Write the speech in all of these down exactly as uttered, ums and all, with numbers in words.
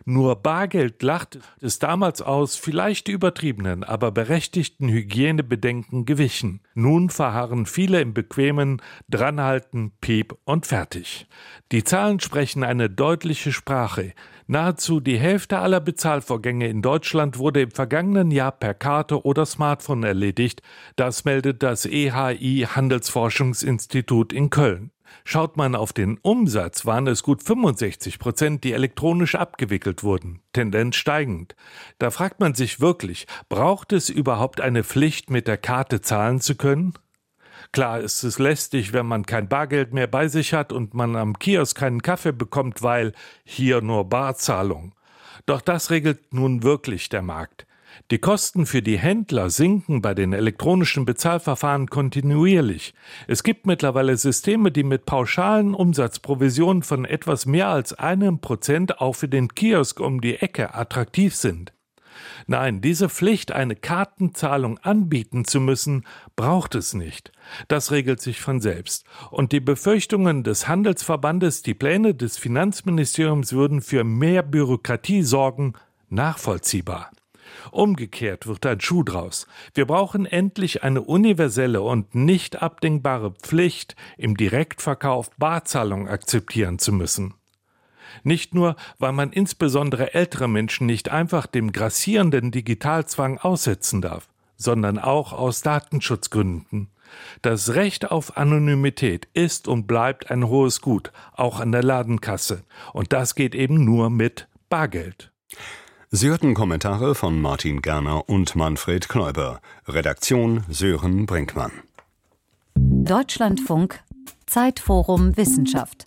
Nur Bargeld lacht es damals aus vielleicht übertriebenen, aber berechtigten Hygienebedenken gewichen. Nun verharren viele im bequemen Dranhalten, Piep und fertig. Die Zahlen sprechen eine deutliche Sprache. Nahezu die Hälfte aller Bezahlvorgänge in Deutschland wurde im vergangenen Jahr per Karte oder Smartphone erledigt. Das meldet das E H I Handelsforschungsinstitut in Köln. Schaut man auf den Umsatz, waren es gut fünfundsechzig Prozent, die elektronisch abgewickelt wurden, Tendenz steigend. Da fragt man sich wirklich, braucht es überhaupt eine Pflicht, mit der Karte zahlen zu können? Klar ist es lästig, wenn man kein Bargeld mehr bei sich hat und man am Kiosk keinen Kaffee bekommt, weil hier nur Barzahlung. Doch das regelt nun wirklich der Markt. Die Kosten für die Händler sinken bei den elektronischen Bezahlverfahren kontinuierlich. Es gibt mittlerweile Systeme, die mit pauschalen Umsatzprovisionen von etwas mehr als einem Prozent auch für den Kiosk um die Ecke attraktiv sind. Nein, diese Pflicht, eine Kartenzahlung anbieten zu müssen, braucht es nicht. Das regelt sich von selbst. Und die Befürchtungen des Handelsverbandes, die Pläne des Finanzministeriums würden für mehr Bürokratie sorgen, nachvollziehbar. Umgekehrt wird ein Schuh draus. Wir brauchen endlich eine universelle und nicht abdingbare Pflicht, im Direktverkauf Barzahlung akzeptieren zu müssen. Nicht nur, weil man insbesondere ältere Menschen nicht einfach dem grassierenden Digitalzwang aussetzen darf, sondern auch aus Datenschutzgründen. Das Recht auf Anonymität ist und bleibt ein hohes Gut, auch an der Ladenkasse. Und das geht eben nur mit Bargeld. Sie hörten Kommentare von Martin Gerner und Manfred Knäuber. Redaktion Sören Brinkmann. Deutschlandfunk Zeitforum Wissenschaft.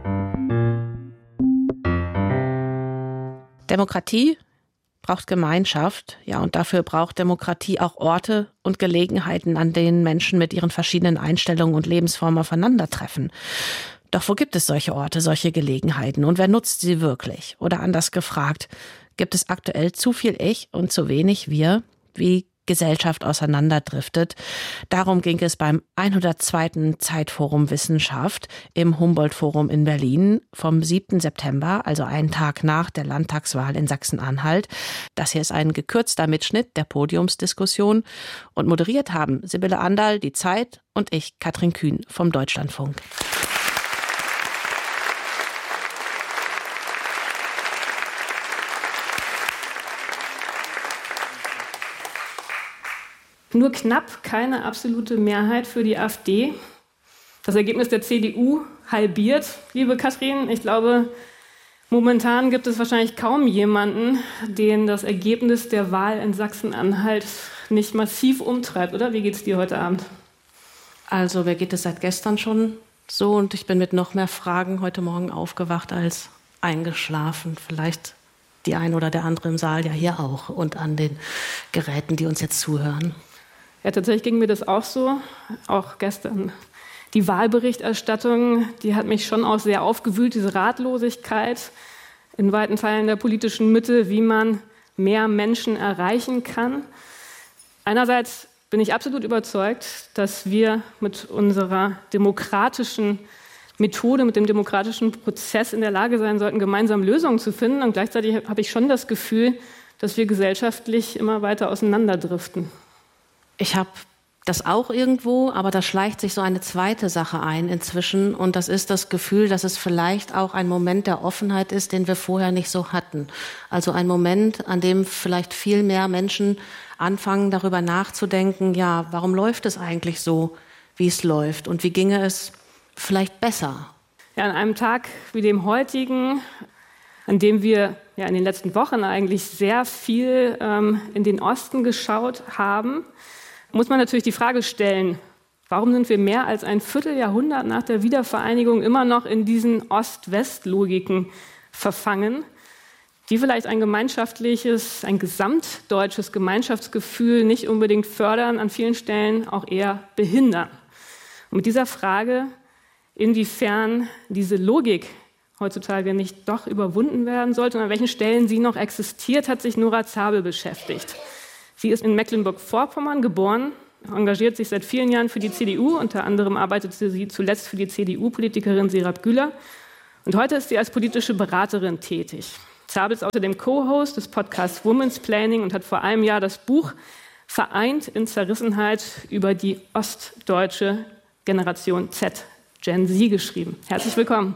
Demokratie braucht Gemeinschaft, ja, und dafür braucht Demokratie auch Orte und Gelegenheiten, an denen Menschen mit ihren verschiedenen Einstellungen und Lebensformen aufeinandertreffen. Doch wo gibt es solche Orte, solche Gelegenheiten und wer nutzt sie wirklich? Oder anders gefragt, gibt es aktuell zu viel Ich und zu wenig Wir, wie Gesellschaft auseinanderdriftet? Darum ging es beim hundertzweiten Zeitforum Wissenschaft im Humboldt-Forum in Berlin vom siebten September, also einen Tag nach der Landtagswahl in Sachsen-Anhalt. Das hier ist ein gekürzter Mitschnitt der Podiumsdiskussion und moderiert haben Sibylle Anderl, die Zeit, und ich, Katrin Kühn vom Deutschlandfunk. Nur knapp keine absolute Mehrheit für die AfD. Das Ergebnis der C D U halbiert, liebe Katrin. Ich glaube, momentan gibt es wahrscheinlich kaum jemanden, den das Ergebnis der Wahl in Sachsen-Anhalt nicht massiv umtreibt, oder? Wie geht es dir heute Abend? Also mir geht es seit gestern schon so und ich bin mit noch mehr Fragen heute Morgen aufgewacht als eingeschlafen. Vielleicht die ein oder der andere im Saal ja hier auch und an den Geräten, die uns jetzt zuhören. Ja, tatsächlich ging mir das auch so, auch gestern. Die Wahlberichterstattung, die hat mich schon auch sehr aufgewühlt, diese Ratlosigkeit in weiten Teilen der politischen Mitte, wie man mehr Menschen erreichen kann. Einerseits bin ich absolut überzeugt, dass wir mit unserer demokratischen Methode, mit dem demokratischen Prozess in der Lage sein sollten, gemeinsam Lösungen zu finden. Und gleichzeitig habe ich schon das Gefühl, dass wir gesellschaftlich immer weiter auseinanderdriften. Ich habe das auch irgendwo, aber da schleicht sich so eine zweite Sache ein inzwischen und das ist das Gefühl, dass es vielleicht auch ein Moment der Offenheit ist, den wir vorher nicht so hatten. Also ein Moment, an dem vielleicht viel mehr Menschen anfangen, darüber nachzudenken, ja, warum läuft es eigentlich so, wie es läuft und wie ginge es vielleicht besser? Ja, an einem Tag wie dem heutigen, an dem wir ja in den letzten Wochen eigentlich sehr viel ähm, in den Osten geschaut haben, muss man natürlich die Frage stellen, warum sind wir mehr als ein Vierteljahrhundert nach der Wiedervereinigung immer noch in diesen Ost-West-Logiken verfangen, die vielleicht ein gemeinschaftliches, ein gesamtdeutsches Gemeinschaftsgefühl nicht unbedingt fördern, an vielen Stellen auch eher behindern. Und mit dieser Frage, inwiefern diese Logik heutzutage nicht doch überwunden werden sollte und an welchen Stellen sie noch existiert, hat sich Nora Zabel beschäftigt. Sie ist in Mecklenburg-Vorpommern geboren, engagiert sich seit vielen Jahren für die C D U. Unter anderem arbeitete sie zuletzt für die C D U-Politikerin Serap Güler. Und heute ist sie als politische Beraterin tätig. Zabel ist außerdem Co-Host des Podcasts Women's Planning und hat vor einem Jahr das Buch Vereint in Zerrissenheit über die ostdeutsche Generation Z, Gen Z, geschrieben. Herzlich willkommen.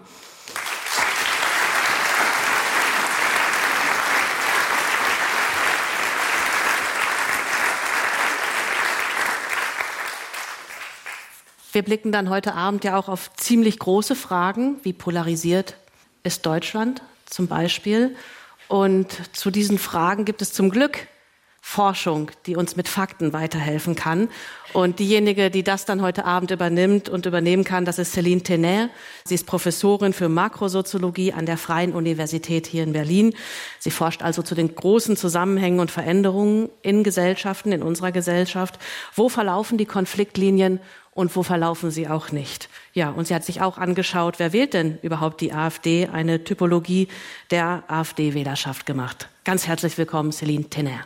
Wir blicken dann heute Abend ja auch auf ziemlich große Fragen, wie polarisiert ist Deutschland zum Beispiel. Und zu diesen Fragen gibt es zum Glück Forschung, die uns mit Fakten weiterhelfen kann. Und diejenige, die das dann heute Abend übernimmt und übernehmen kann, das ist Céline Tenner. Sie ist Professorin für Makrosoziologie an der Freien Universität hier in Berlin. Sie forscht also zu den großen Zusammenhängen und Veränderungen in Gesellschaften, in unserer Gesellschaft. Wo verlaufen die Konfliktlinien und wo verlaufen sie auch nicht? Ja, und sie hat sich auch angeschaut, wer wählt denn überhaupt die AfD? Eine Typologie der AfD-Wählerschaft gemacht. Ganz herzlich willkommen, Céline Tenner.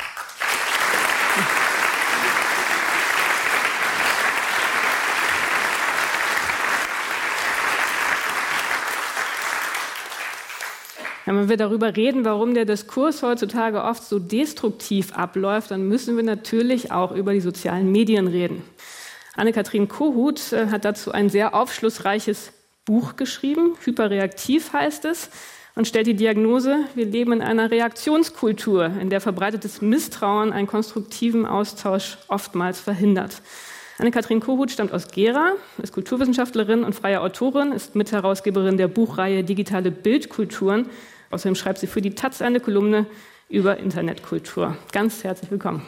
Ja, wenn wir darüber reden, warum der Diskurs heutzutage oft so destruktiv abläuft, dann müssen wir natürlich auch über die sozialen Medien reden. Anne-Kathrin Kohut äh, hat dazu ein sehr aufschlussreiches Buch geschrieben, Hyperreaktiv heißt es, und stellt die Diagnose, wir leben in einer Reaktionskultur, in der verbreitetes Misstrauen einen konstruktiven Austausch oftmals verhindert. Anne-Kathrin Kohut stammt aus Gera, ist Kulturwissenschaftlerin und freie Autorin, ist Mitherausgeberin der Buchreihe Digitale Bildkulturen. Außerdem schreibt sie für die Taz eine Kolumne über Internetkultur. Ganz herzlich willkommen.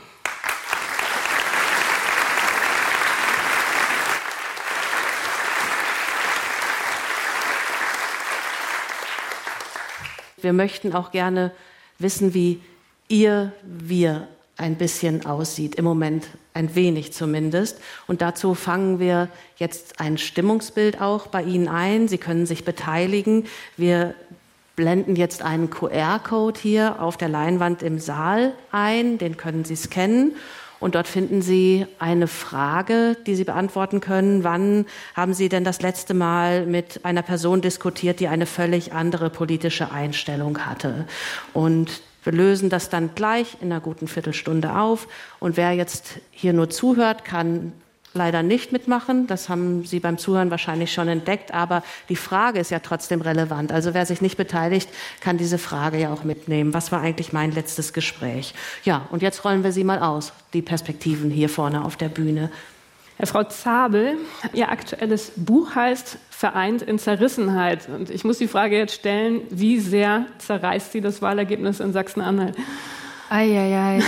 Wir möchten auch gerne wissen, wie ihr, wir ein bisschen aussieht, im Moment ein wenig zumindest. Und dazu fangen wir jetzt ein Stimmungsbild auch bei Ihnen ein. Sie können sich beteiligen. Wir blenden jetzt einen Q R-Code hier auf der Leinwand im Saal ein. Den können Sie scannen. Und dort finden Sie eine Frage, die Sie beantworten können. Wann haben Sie denn das letzte Mal mit einer Person diskutiert, die eine völlig andere politische Einstellung hatte? Und wir lösen das dann gleich in einer guten Viertelstunde auf. Und wer jetzt hier nur zuhört, kann leider nicht mitmachen. Das haben Sie beim Zuhören wahrscheinlich schon entdeckt. Aber die Frage ist ja trotzdem relevant. Also wer sich nicht beteiligt, kann diese Frage ja auch mitnehmen. Was war eigentlich mein letztes Gespräch? Ja, und jetzt rollen wir sie mal aus, die Perspektiven hier vorne auf der Bühne. Ja, Frau Zabel, Ihr aktuelles Buch heißt Vereint in Zerrissenheit. Und ich muss die Frage jetzt stellen, wie sehr zerreißt Sie das Wahlergebnis in Sachsen-Anhalt? Eieiei.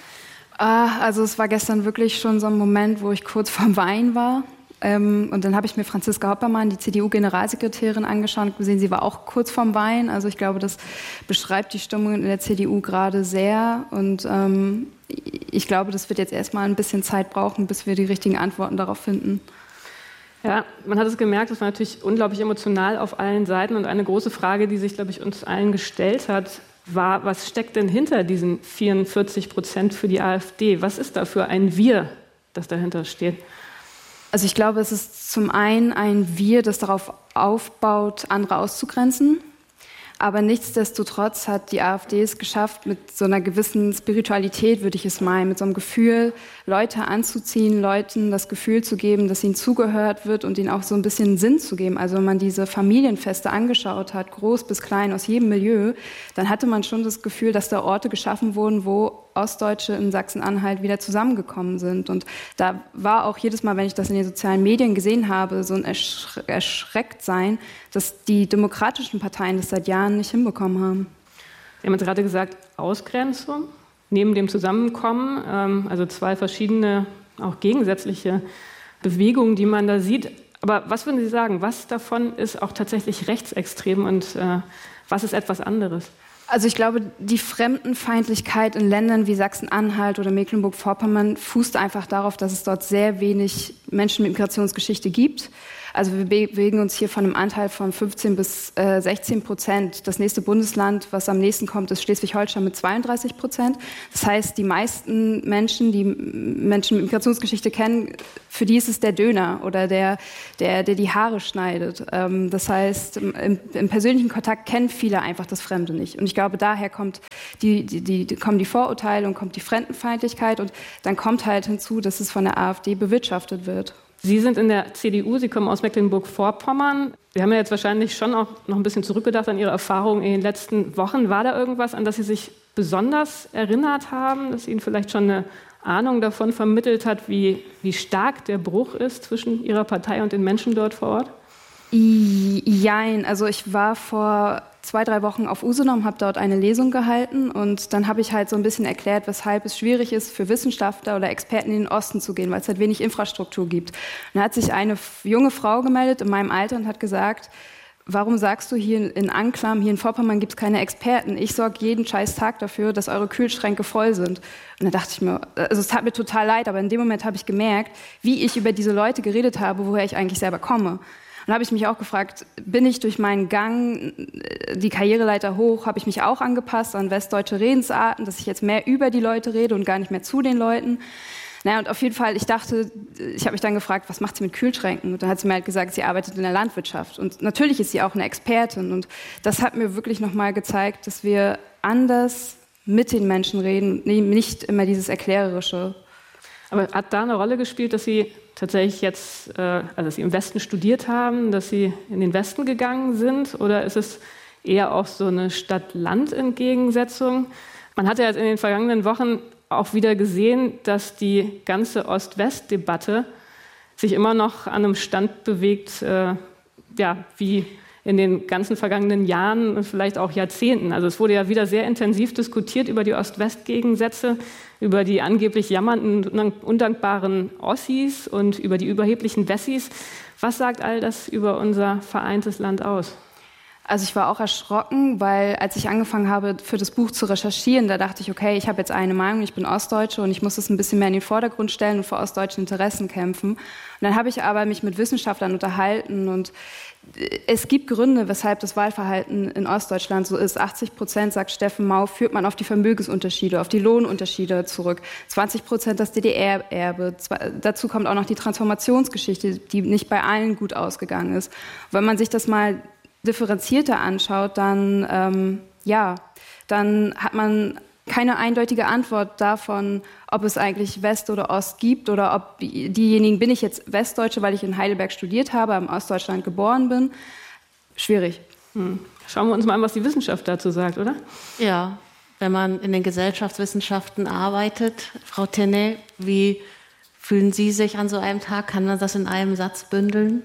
Also es war gestern wirklich schon so ein Moment, wo ich kurz vorm Weinen war. Ähm, und dann habe ich mir Franziska Hoppermann, die C D U-Generalsekretärin, angeschaut und gesehen, sie war auch kurz vorm Weinen. Also ich glaube, das beschreibt die Stimmung in der C D U gerade sehr. Und ähm, ich glaube, das wird jetzt erstmal ein bisschen Zeit brauchen, bis wir die richtigen Antworten darauf finden. Ja, man hat es gemerkt, es war natürlich unglaublich emotional auf allen Seiten. Und eine große Frage, die sich, glaube ich, uns allen gestellt hat, war, was steckt denn hinter diesen vierundvierzig Prozent für die AfD? Was ist da für ein Wir, das dahinter steht? Also ich glaube, es ist zum einen ein Wir, das darauf aufbaut, andere auszugrenzen. Aber nichtsdestotrotz hat die AfD es geschafft, mit so einer gewissen Spiritualität, würde ich es meinen, mit so einem Gefühl, Leute anzuziehen, Leuten das Gefühl zu geben, dass ihnen zugehört wird und ihnen auch so ein bisschen Sinn zu geben. Also wenn man diese Familienfeste angeschaut hat, groß bis klein, aus jedem Milieu, dann hatte man schon das Gefühl, dass da Orte geschaffen wurden, wo Ostdeutsche in Sachsen-Anhalt wieder zusammengekommen sind. Und da war auch jedes Mal, wenn ich das in den sozialen Medien gesehen habe, so ein Erschre- Erschrecktsein, dass die demokratischen Parteien das seit Jahren nicht hinbekommen haben. Sie haben jetzt gerade gesagt, Ausgrenzung neben dem Zusammenkommen, ähm, also zwei verschiedene, auch gegensätzliche Bewegungen, die man da sieht. Aber was würden Sie sagen, was davon ist auch tatsächlich rechtsextrem und äh, was ist etwas anderes? Also ich glaube, die Fremdenfeindlichkeit in Ländern wie Sachsen-Anhalt oder Mecklenburg-Vorpommern fußt einfach darauf, dass es dort sehr wenig Menschen mit Migrationsgeschichte gibt. Also wir bewegen uns hier von einem Anteil von fünfzehn bis sechzehn Prozent. Das nächste Bundesland, was am nächsten kommt, ist Schleswig-Holstein mit zweiunddreißig Prozent. Das heißt, die meisten Menschen, die Menschen mit Migrationsgeschichte kennen, für die ist es der Döner oder der, der, der die Haare schneidet. Das heißt, im, im persönlichen Kontakt kennen viele einfach das Fremde nicht. Und ich glaube, daher kommt die, die, die, kommen die Vorurteile und kommt die Fremdenfeindlichkeit. Und dann kommt halt hinzu, dass es von der AfD bewirtschaftet wird. Sie sind in der C D U, Sie kommen aus Mecklenburg-Vorpommern. Sie haben ja jetzt wahrscheinlich schon auch noch ein bisschen zurückgedacht an Ihre Erfahrungen in den letzten Wochen. War da irgendwas, an das Sie sich besonders erinnert haben, das Ihnen vielleicht schon eine Ahnung davon vermittelt hat, wie, wie stark der Bruch ist zwischen Ihrer Partei und den Menschen dort vor Ort? Jein, also ich war vor zwei, drei Wochen auf Usedom, habe dort eine Lesung gehalten und dann habe ich halt so ein bisschen erklärt, weshalb es schwierig ist, für Wissenschaftler oder Experten in den Osten zu gehen, weil es halt wenig Infrastruktur gibt. Und da hat sich eine junge Frau gemeldet in meinem Alter und hat gesagt, warum sagst du hier in Anklam, hier in Vorpommern gibt es keine Experten? Ich sorge jeden scheiß Tag dafür, dass eure Kühlschränke voll sind. Und da dachte ich mir, also es tat mir total leid, aber in dem Moment habe ich gemerkt, wie ich über diese Leute geredet habe, woher ich eigentlich selber komme. Und da habe ich mich auch gefragt, bin ich durch meinen Gang die Karriereleiter hoch, habe ich mich auch angepasst an westdeutsche Redensarten, dass ich jetzt mehr über die Leute rede und gar nicht mehr zu den Leuten. Naja, und auf jeden Fall, ich dachte, ich habe mich dann gefragt, was macht sie mit Kühlschränken? Und dann hat sie mir halt gesagt, sie arbeitet in der Landwirtschaft. Und natürlich ist sie auch eine Expertin. Und das hat mir wirklich nochmal gezeigt, dass wir anders mit den Menschen reden, nicht immer dieses Erklärerische. Aber hat da eine Rolle gespielt, dass Sie tatsächlich jetzt, äh, also dass Sie im Westen studiert haben, dass Sie in den Westen gegangen sind? Oder ist es eher auch so eine Stadt-Land-Entgegensetzung? Man hat ja jetzt in den vergangenen Wochen auch wieder gesehen, dass die ganze Ost-West-Debatte sich immer noch an einem Stand bewegt, äh, ja, wie in den ganzen vergangenen Jahren und vielleicht auch Jahrzehnten. Also es wurde ja wieder sehr intensiv diskutiert über die Ost-West-Gegensätze, über die angeblich jammernden, undankbaren Ossis und über die überheblichen Wessis. Was sagt all das über unser vereintes Land aus? Also ich war auch erschrocken, weil als ich angefangen habe, für das Buch zu recherchieren, da dachte ich, okay, ich habe jetzt eine Meinung, ich bin Ostdeutsche und ich muss das ein bisschen mehr in den Vordergrund stellen und für ostdeutsche Interessen kämpfen. Und dann habe ich aber mich mit Wissenschaftlern unterhalten und es gibt Gründe, weshalb das Wahlverhalten in Ostdeutschland so ist. achtzig Prozent, sagt Steffen Mau, führt man auf die Vermögensunterschiede, auf die Lohnunterschiede zurück. zwanzig Prozent das D D R-Erbe. Dazu kommt auch noch die Transformationsgeschichte, die nicht bei allen gut ausgegangen ist. Wenn man sich das mal differenzierter anschaut, dann, ähm, ja, dann hat man keine eindeutige Antwort davon, ob es eigentlich West oder Ost gibt oder ob diejenigen, bin ich jetzt Westdeutsche, weil ich in Heidelberg studiert habe, im Ostdeutschland geboren bin. Schwierig. Hm. Schauen wir uns mal an, was die Wissenschaft dazu sagt, oder? Ja, wenn man in den Gesellschaftswissenschaften arbeitet. Frau Tenne, wie fühlen Sie sich an so einem Tag? Kann man das in einem Satz bündeln?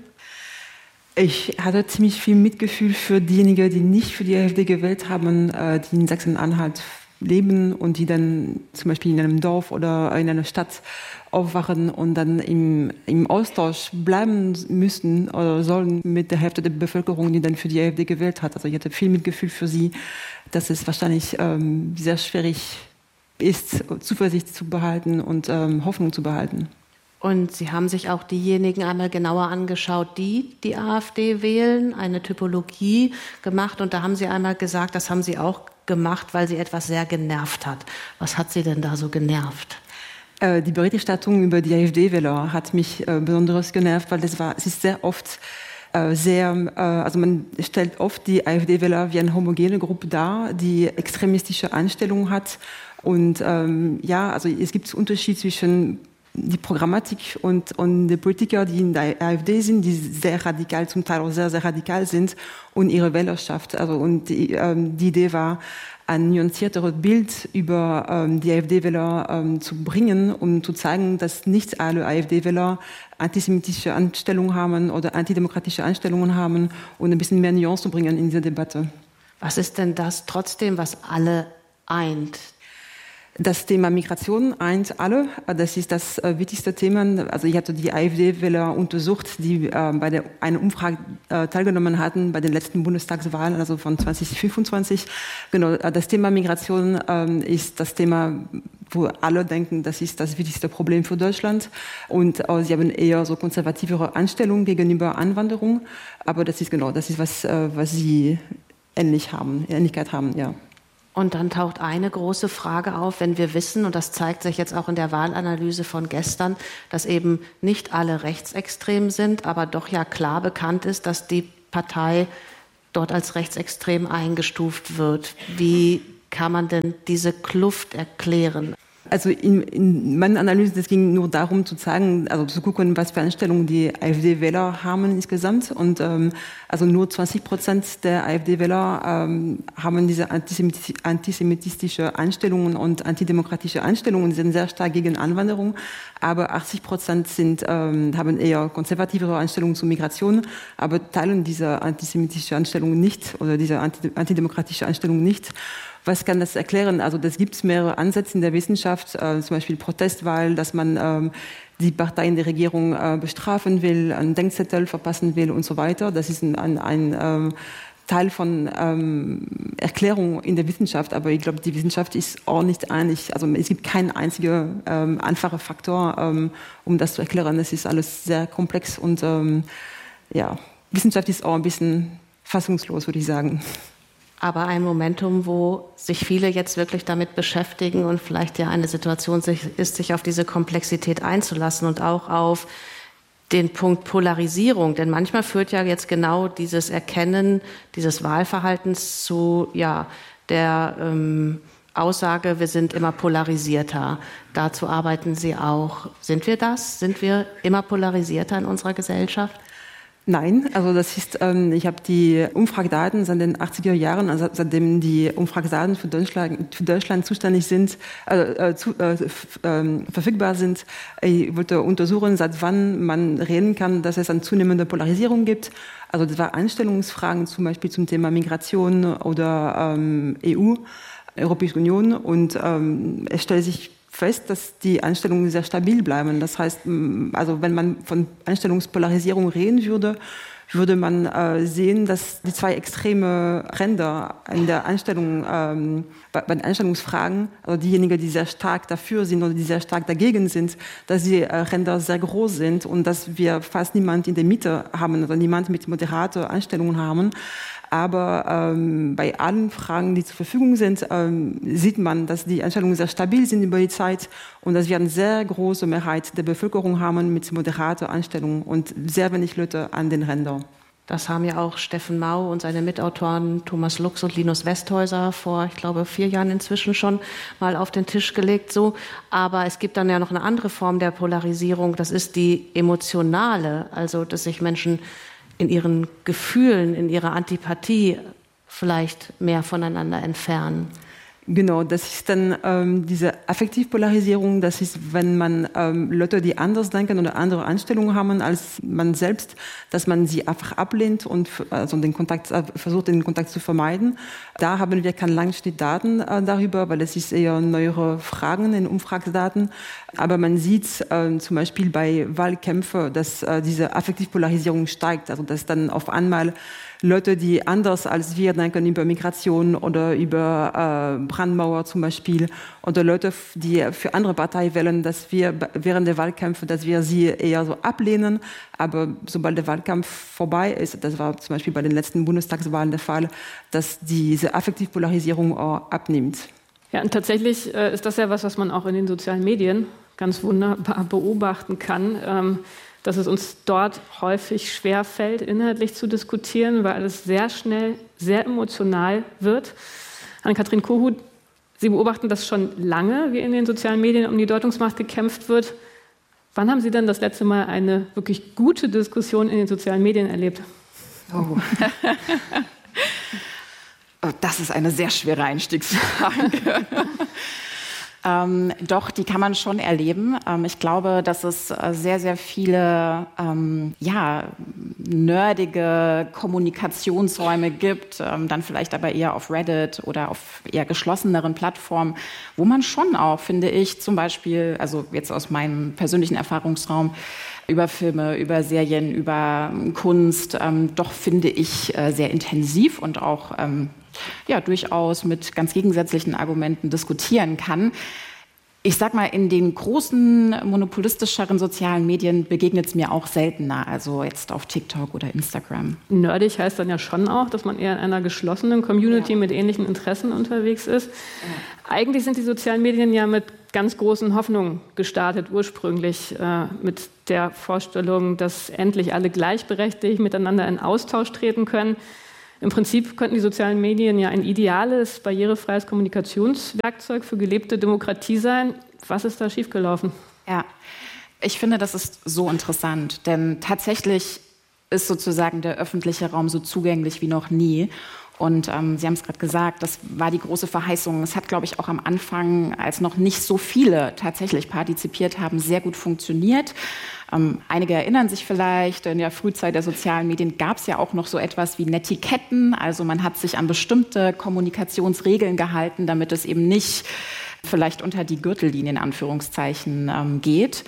Ich hatte ziemlich viel Mitgefühl für diejenigen, die nicht für die AfD gewählt haben, die in Sachsen-Anhalt leben und die dann zum Beispiel in einem Dorf oder in einer Stadt aufwachen und dann im, im Austausch bleiben müssen oder sollen mit der Hälfte der Bevölkerung, die dann für die AfD gewählt hat. Also ich hatte viel Mitgefühl für sie, dass es wahrscheinlich ähm, sehr schwierig ist, Zuversicht zu behalten und ähm, Hoffnung zu behalten. Und Sie haben sich auch diejenigen einmal genauer angeschaut, die die AfD wählen, eine Typologie gemacht. Und da haben Sie einmal gesagt, das haben Sie auch gemacht, weil Sie etwas sehr genervt hat. Was hat Sie denn da so genervt? Äh, die Berichterstattung über die AfD-Wähler hat mich äh, besonders genervt, weil das war, es ist sehr oft äh, sehr, äh, also man stellt oft die AfD-Wähler wie eine homogene Gruppe dar, die extremistische Einstellungen hat. Und ähm, ja, also es gibt einen Unterschied zwischen die Programmatik und, und die Politiker, die in der AfD sind, die sehr radikal, zum Teil auch sehr, sehr radikal sind, und ihre Wählerschaft. Also, und die, ähm, die Idee war, ein nuancierteres Bild über ähm, die AfD-Wähler ähm, zu bringen, um zu zeigen, dass nicht alle AfD-Wähler antisemitische Einstellungen haben oder antidemokratische Einstellungen haben, und ein bisschen mehr Nuance zu bringen in diese Debatte. Was ist denn das trotzdem, was alle eint? Das Thema Migration eint alle. Das ist das äh, wichtigste Thema. Also ich hatte die AfD-Wähler untersucht, die äh, bei der, einer Umfrage äh, teilgenommen hatten bei den letzten Bundestagswahlen, also von zwanzig fünfundzwanzig. Genau, das Thema Migration äh, ist das Thema, wo alle denken, das ist das wichtigste Problem für Deutschland. Und äh, sie haben eher so konservativere Einstellungen gegenüber Einwanderung. Aber das ist genau, das ist was, äh, was sie ähnlich haben, Ähnlichkeit haben, ja. Und dann taucht eine große Frage auf, wenn wir wissen, und das zeigt sich jetzt auch in der Wahlanalyse von gestern, dass eben nicht alle rechtsextrem sind, aber doch ja klar bekannt ist, dass die Partei dort als rechtsextrem eingestuft wird. Wie kann man denn diese Kluft erklären? Also in, in meiner Analyse, es ging nur darum zu zeigen, also zu gucken, was für Einstellungen die AfD-Wähler haben insgesamt. Und ähm, also nur zwanzig Prozent der AfD-Wähler ähm, haben diese antisemiti- antisemitistische Einstellungen und antidemokratische Einstellungen, sind sehr stark gegen Einwanderung. Aber achtzig Prozent sind, ähm, haben eher konservativere Einstellungen zur Migration, aber teilen diese antisemitische Einstellung nicht oder diese antidemokratische Einstellung nicht. Was kann das erklären? Also das gibt es mehrere Ansätze in der Wissenschaft, äh, zum Beispiel Protestwahl, dass man ähm, die Partei in der Regierung äh, bestrafen will, einen Denkzettel verpassen will und so weiter. Das ist ein, ein, ein ähm, Teil von ähm, Erklärung in der Wissenschaft, aber ich glaube, die Wissenschaft ist auch nicht einig. Also es gibt keinen einzigen ähm, einfachen Faktor, ähm, um das zu erklären. Es ist alles sehr komplex und ähm, ja, Wissenschaft ist auch ein bisschen fassungslos, würde ich sagen. Aber ein Momentum, wo sich viele jetzt wirklich damit beschäftigen und vielleicht ja eine Situation ist, sich auf diese Komplexität einzulassen und auch auf den Punkt Polarisierung. Denn manchmal führt ja jetzt genau dieses Erkennen dieses Wahlverhaltens zu ja, der ähm, Aussage, wir sind immer polarisierter. Dazu arbeiten Sie auch. Sind wir das? Sind wir immer polarisierter in unserer Gesellschaft? Nein, also das ist, ähm, ich habe die Umfragedaten seit den achtziger Jahren, also seitdem die Umfragedaten für Deutschland, für Deutschland zuständig sind, äh, zu, äh, f, äh, verfügbar sind. Ich wollte untersuchen, seit wann man reden kann, dass es eine zunehmende Polarisierung gibt. Also das war Einstellungsfragen zum Beispiel zum Thema Migration oder ähm, E U, Europäische Union, und ähm, es stellt sich fest, dass die Einstellungen sehr stabil bleiben. Das heißt, also wenn man von Einstellungspolarisierung reden würde, würde man äh, sehen, dass die zwei extreme Ränder in der Einstellung, ähm, bei, bei den Einstellungsfragen, also diejenigen, die sehr stark dafür sind oder die sehr stark dagegen sind, dass die äh, Ränder sehr groß sind und dass wir fast niemand in der Mitte haben oder niemand mit moderater Einstellungen haben. Aber ähm, bei allen Fragen, die zur Verfügung sind, ähm, sieht man, dass die Einstellungen sehr stabil sind über die Zeit und dass wir eine sehr große Mehrheit der Bevölkerung haben mit moderater Einstellung und sehr wenig Leute an den Rändern. Das haben ja auch Steffen Mau und seine Mitautoren Thomas Lux und Linus Westhäuser vor, ich glaube, vier Jahren inzwischen schon mal auf den Tisch gelegt. So. Aber es gibt dann ja noch eine andere Form der Polarisierung. Das ist die emotionale, also dass sich Menschen in ihren Gefühlen, in ihrer Antipathie vielleicht mehr voneinander entfernen. Genau, das ist dann ähm, diese Affektivpolarisierung, das ist, wenn man ähm, Leute, die anders denken oder andere Einstellungen haben als man selbst, dass man sie einfach ablehnt und also den Kontakt, versucht, den Kontakt zu vermeiden. Da haben wir keine Langschnittdaten äh, darüber, weil es ist eher neuere Fragen in Umfragedaten. Aber man sieht äh, zum Beispiel bei Wahlkämpfen, dass äh, diese Affektivpolarisierung steigt, also dass dann auf einmal Leute, die anders als wir denken über Migration oder über äh, Brandmauer zum Beispiel, oder Leute, die für andere Parteien wählen, dass wir während der Wahlkämpfe, dass wir sie eher so ablehnen. Aber sobald der Wahlkampf vorbei ist, das war zum Beispiel bei den letzten Bundestagswahlen der Fall, dass diese Affektivpolarisierung auch abnimmt. Ja, und tatsächlich äh, ist das ja was, was man auch in den sozialen Medien ganz wunderbar beobachten kann. Ähm, dass es uns dort häufig schwerfällt, inhaltlich zu diskutieren, weil es sehr schnell, sehr emotional wird. Anne-Kathrin Kohut, Sie beobachten das schon lange, wie in den sozialen Medien um die Deutungsmacht gekämpft wird. Wann haben Sie denn das letzte Mal eine wirklich gute Diskussion in den sozialen Medien erlebt? Oh. Das ist eine sehr schwere Einstiegsfrage. Ähm, doch, die kann man schon erleben. Ähm, ich glaube, dass es äh, sehr, sehr viele ähm, ja, nerdige Kommunikationsräume gibt, ähm, dann vielleicht aber eher auf Reddit oder auf eher geschlosseneren Plattformen, wo man schon auch, finde ich, zum Beispiel, also jetzt aus meinem persönlichen Erfahrungsraum, über Filme, über Serien, über Kunst, ähm, doch, finde ich, äh, sehr intensiv und auch ähm, ja, durchaus mit ganz gegensätzlichen Argumenten diskutieren kann. Ich sag mal, in den großen, monopolistischeren sozialen Medien begegnet es mir auch seltener, also jetzt auf TikTok oder Instagram. Nerdig heißt dann ja schon auch, dass man eher in einer geschlossenen Community ja. mit ähnlichen Interessen unterwegs ist. Ja. Eigentlich sind die sozialen Medien ja mit ganz großen Hoffnungen gestartet, ursprünglich äh, mit der Vorstellung, dass endlich alle gleichberechtigt miteinander in Austausch treten können. Im Prinzip könnten die sozialen Medien ja ein ideales, barrierefreies Kommunikationswerkzeug für gelebte Demokratie sein. Was ist da schiefgelaufen? Ja, ich finde, das ist so interessant, denn tatsächlich ist sozusagen der öffentliche Raum so zugänglich wie noch nie. Und ähm, Sie haben es gerade gesagt, das war die große Verheißung. Es hat, glaube ich, auch am Anfang, als noch nicht so viele tatsächlich partizipiert haben, sehr gut funktioniert. Ähm, einige erinnern sich vielleicht, in der Frühzeit der sozialen Medien gab es ja auch noch so etwas wie Netiquetten. Also man hat sich an bestimmte Kommunikationsregeln gehalten, damit es eben nicht vielleicht unter die Gürtellinie in Anführungszeichen ähm, geht.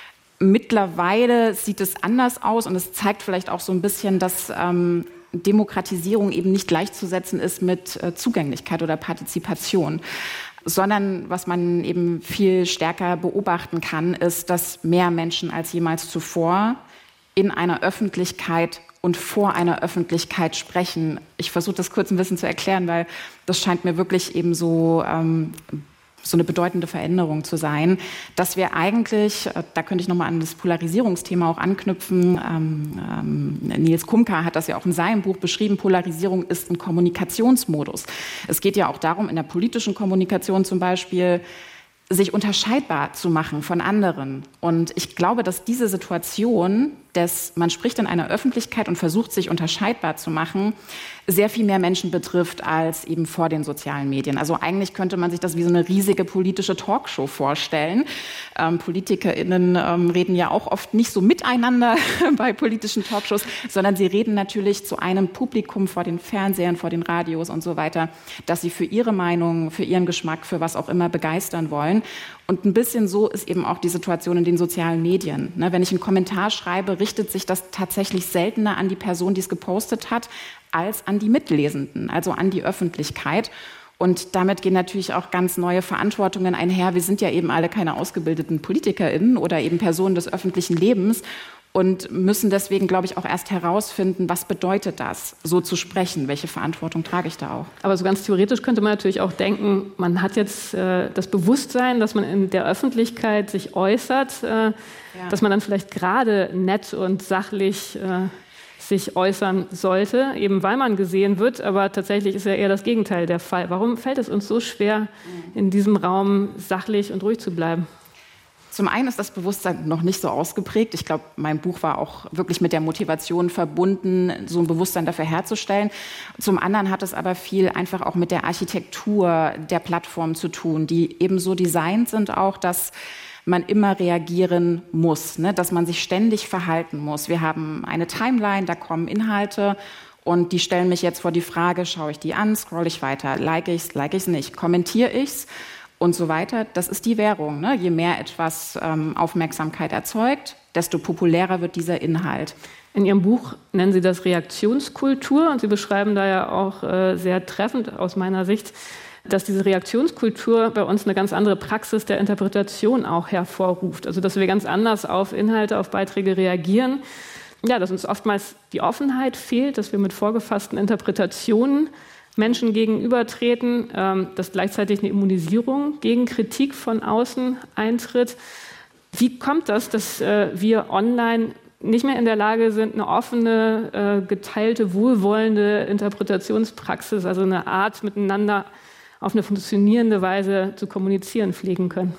Mittlerweile sieht es anders aus und es zeigt vielleicht auch so ein bisschen, dass ähm, Demokratisierung eben nicht gleichzusetzen ist mit äh, Zugänglichkeit oder Partizipation, sondern was man eben viel stärker beobachten kann, ist, dass mehr Menschen als jemals zuvor in einer Öffentlichkeit und vor einer Öffentlichkeit sprechen. Ich versuche das kurz ein bisschen zu erklären, weil das scheint mir wirklich eben so ähm, so eine bedeutende Veränderung zu sein, dass wir eigentlich, da könnte ich nochmal an das Polarisierungsthema auch anknüpfen, ähm, ähm, Nils Kumka hat das ja auch in seinem Buch beschrieben, Polarisierung ist ein Kommunikationsmodus. Es geht ja auch darum, in der politischen Kommunikation zum Beispiel, sich unterscheidbar zu machen von anderen. Und ich glaube, dass diese Situation, dass man spricht in einer Öffentlichkeit und versucht, sich unterscheidbar zu machen, sehr viel mehr Menschen betrifft als eben vor den sozialen Medien. Also eigentlich könnte man sich das wie so eine riesige politische Talkshow vorstellen. Ähm, PolitikerInnen ähm, reden ja auch oft nicht so miteinander bei politischen Talkshows, sondern sie reden natürlich zu einem Publikum vor den Fernsehern, vor den Radios und so weiter, dass sie für ihre Meinung, für ihren Geschmack, für was auch immer begeistern wollen. Und ein bisschen so ist eben auch die Situation in den sozialen Medien. Ne, wenn ich einen Kommentar schreibe, richtet sich das tatsächlich seltener an die Person, die es gepostet hat, als an die Mitlesenden, also an die Öffentlichkeit. Und damit gehen natürlich auch ganz neue Verantwortungen einher. Wir sind ja eben alle keine ausgebildeten PolitikerInnen oder eben Personen des öffentlichen Lebens und müssen deswegen, glaube ich, auch erst herausfinden, was bedeutet das, so zu sprechen? Welche Verantwortung trage ich da auch? Aber so ganz theoretisch könnte man natürlich auch denken, man hat jetzt äh, das Bewusstsein, dass man in der Öffentlichkeit sich äußert, äh, ja. dass man dann vielleicht gerade nett und sachlich äh, sich äußern sollte, eben weil man gesehen wird. Aber tatsächlich ist ja eher das Gegenteil der Fall. Warum fällt es uns so schwer, in diesem Raum sachlich und ruhig zu bleiben? Zum einen ist das Bewusstsein noch nicht so ausgeprägt. Ich glaube, mein Buch war auch wirklich mit der Motivation verbunden, so ein Bewusstsein dafür herzustellen. Zum anderen hat es aber viel einfach auch mit der Architektur der Plattform zu tun, die eben so designt sind auch, dass man immer reagieren muss, ne? Dass man sich ständig verhalten muss. Wir haben eine Timeline, da kommen Inhalte und die stellen mich jetzt vor die Frage, schaue ich die an, scroll ich weiter, like ich es, like ich es nicht, kommentiere ich es und so weiter. Das ist die Währung. Ne? Je mehr etwas ähm, Aufmerksamkeit erzeugt, desto populärer wird dieser Inhalt. In Ihrem Buch nennen Sie das Reaktionskultur und Sie beschreiben da ja auch äh, sehr treffend aus meiner Sicht, dass diese Reaktionskultur bei uns eine ganz andere Praxis der Interpretation auch hervorruft. Also dass wir ganz anders auf Inhalte, auf Beiträge reagieren. Ja, dass uns oftmals die Offenheit fehlt, dass wir mit vorgefassten Interpretationen Menschen gegenübertreten, ähm, dass gleichzeitig eine Immunisierung gegen Kritik von außen eintritt. Wie kommt das, dass äh, wir online nicht mehr in der Lage sind, eine offene, äh, geteilte, wohlwollende Interpretationspraxis, also eine Art miteinander auf eine funktionierende Weise zu kommunizieren, pflegen können?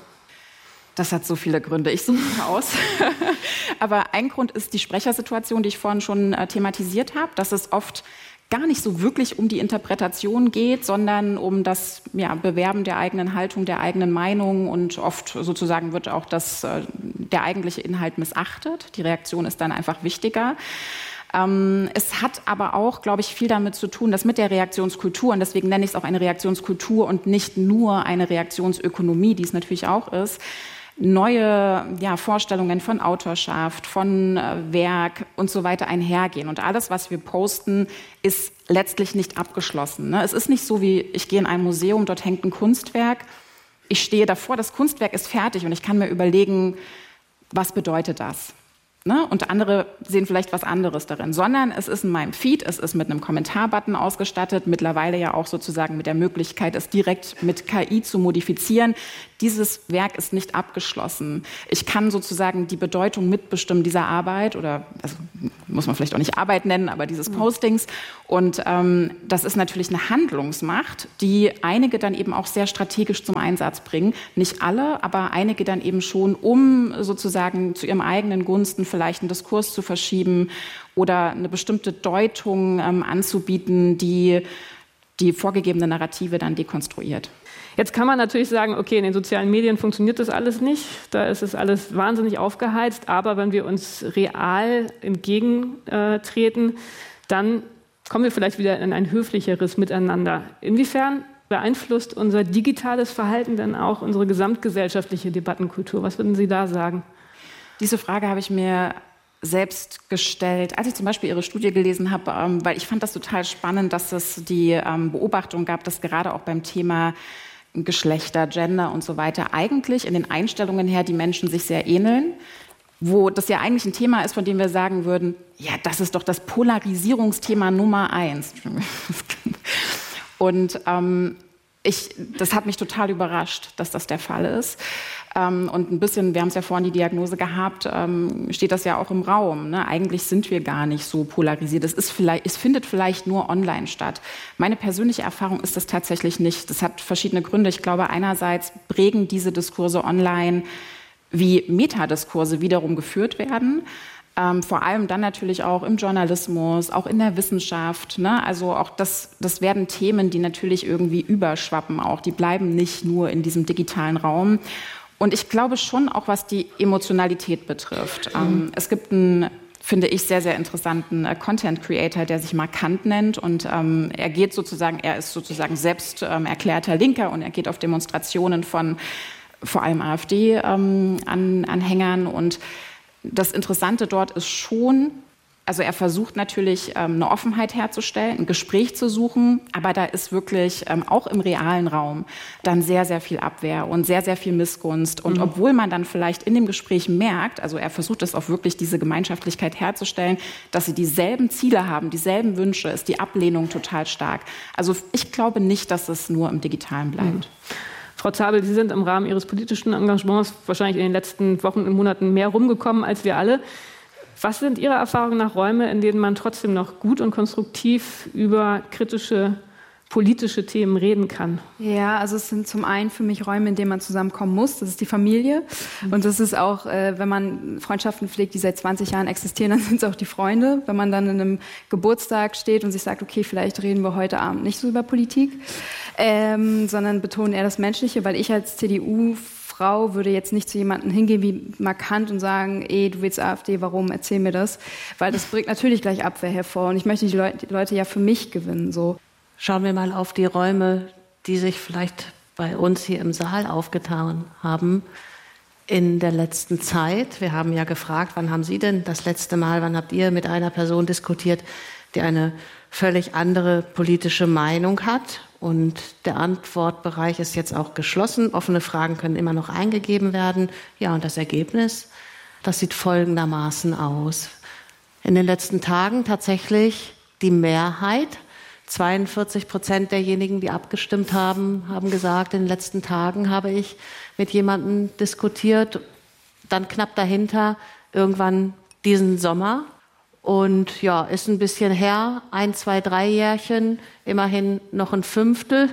Das hat so viele Gründe. Ich suche es aus. Aber ein Grund ist die Sprechersituation, die ich vorhin schon äh, thematisiert habe, dass es oft gar nicht so wirklich um die Interpretation geht, sondern um das ja, Bewerben der eigenen Haltung, der eigenen Meinung und oft sozusagen wird auch das, äh, der eigentliche Inhalt missachtet. Die Reaktion ist dann einfach wichtiger. Ähm, es hat aber auch, glaube ich, viel damit zu tun, dass mit der Reaktionskultur, und deswegen nenne ich es auch eine Reaktionskultur und nicht nur eine Reaktionsökonomie, die es natürlich auch ist, neue ja, Vorstellungen von Autorschaft, von äh, Werk und so weiter einhergehen. Und alles, was wir posten, ist letztlich nicht abgeschlossen. Ne? Es ist nicht so wie, ich gehe in ein Museum, dort hängt ein Kunstwerk ich stehe davor, das Kunstwerk ist fertig und ich kann mir überlegen, was bedeutet das? Ne? Und andere sehen vielleicht was anderes darin, sondern es ist in meinem Feed, es ist mit einem Kommentarbutton ausgestattet, mittlerweile ja auch sozusagen mit der Möglichkeit, es direkt mit K I zu modifizieren. Dieses Werk ist nicht abgeschlossen. Ich kann sozusagen die Bedeutung mitbestimmen dieser Arbeit oder, also muss man vielleicht auch nicht Arbeit nennen, aber dieses Postings. Und ähm, das ist natürlich eine Handlungsmacht, die einige dann eben auch sehr strategisch zum Einsatz bringen. Nicht alle, aber einige dann eben schon, um sozusagen zu ihrem eigenen Gunsten vielleicht einen Diskurs zu verschieben oder eine bestimmte Deutung ähm, anzubieten, die die vorgegebene Narrative dann dekonstruiert. Jetzt kann man natürlich sagen, okay, in den sozialen Medien funktioniert das alles nicht, da ist es alles wahnsinnig aufgeheizt, aber wenn wir uns real entgegentreten, dann kommen wir vielleicht wieder in ein höflicheres Miteinander. Inwiefern beeinflusst unser digitales Verhalten denn auch unsere gesamtgesellschaftliche Debattenkultur? Was würden Sie da sagen? Diese Frage habe ich mir selbst gestellt, als ich zum Beispiel Ihre Studie gelesen habe, ähm, weil ich fand das total spannend, dass es die ähm, Beobachtung gab, dass gerade auch beim Thema Geschlechter, Gender und so weiter eigentlich in den Einstellungen her die Menschen sich sehr ähneln, wo das ja eigentlich ein Thema ist, von dem wir sagen würden, ja, das ist doch das Polarisierungsthema Nummer eins. Und ähm, ich, das hat mich total überrascht, dass das der Fall ist. Ähm, und ein bisschen, wir haben es ja vorhin die Diagnose gehabt, ähm, steht das ja auch im Raum. Ne? Eigentlich sind wir gar nicht so polarisiert. Es, ist vielleicht, es findet vielleicht nur online statt. Meine persönliche Erfahrung ist das tatsächlich nicht. Das hat verschiedene Gründe. Ich glaube, einerseits prägen diese Diskurse online, wie Metadiskurse wiederum geführt werden. Ähm, vor allem dann natürlich auch im Journalismus, auch in der Wissenschaft. Ne? Also auch das, das werden Themen, die natürlich irgendwie überschwappen auch. Die bleiben nicht nur in diesem digitalen Raum. Und ich glaube schon auch, was die Emotionalität betrifft. Mhm. Ähm, es gibt einen, finde ich, sehr, sehr interessanten äh, Content Creator, der sich Markant nennt. Und ähm, er geht sozusagen, er ist sozusagen selbst ähm, erklärter Linker und er geht auf Demonstrationen von vor allem AfD-Anhängern. Ähm, und das Interessante dort ist schon, also er versucht natürlich ähm, eine Offenheit herzustellen, ein Gespräch zu suchen, aber da ist wirklich ähm, auch im realen Raum dann sehr, sehr viel Abwehr und sehr, sehr viel Missgunst. Und mhm. obwohl man dann vielleicht in dem Gespräch merkt, also er versucht es auch wirklich, diese Gemeinschaftlichkeit herzustellen, dass sie dieselben Ziele haben, dieselben Wünsche, ist die Ablehnung total stark. Also ich glaube nicht, dass es nur im Digitalen bleibt. Mhm. Frau Zabel, Sie sind im Rahmen Ihres politischen Engagements wahrscheinlich in den letzten Wochen und Monaten mehr rumgekommen als wir alle. Was sind Ihrer Erfahrung nach Räume, in denen man trotzdem noch gut und konstruktiv über kritische politische Themen reden kann? Ja, also es sind zum einen für mich Räume, in denen man zusammenkommen muss. Das ist die Familie. Und das ist auch, äh, wenn man Freundschaften pflegt, die seit zwanzig Jahren existieren, dann sind es auch die Freunde. Wenn man dann in einem Geburtstag steht und sich sagt, okay, vielleicht reden wir heute Abend nicht so über Politik, ähm, sondern betonen eher das Menschliche, weil ich als C D U Frau würde jetzt nicht zu jemandem hingehen wie Markant und sagen, ey, du willst AfD, warum, erzähl mir das. Weil das bringt natürlich gleich Abwehr hervor. Und ich möchte die Leute, die Leute ja für mich gewinnen. So. Schauen wir mal auf die Räume, die sich vielleicht bei uns hier im Saal aufgetan haben in der letzten Zeit. Wir haben ja gefragt, wann haben Sie denn das letzte Mal, wann habt ihr mit einer Person diskutiert, die eine völlig andere politische Meinung hat? Und der Antwortbereich ist jetzt auch geschlossen. Offene Fragen können immer noch eingegeben werden. Ja, und das Ergebnis, das sieht folgendermaßen aus. In den letzten Tagen tatsächlich die Mehrheit, zweiundvierzig Prozent derjenigen, die abgestimmt haben, haben gesagt, in den letzten Tagen habe ich mit jemandem diskutiert. Dann knapp dahinter irgendwann diesen Sommer. Und ja, ist ein bisschen her, ein, zwei, drei Jährchen, immerhin noch ein Fünftel.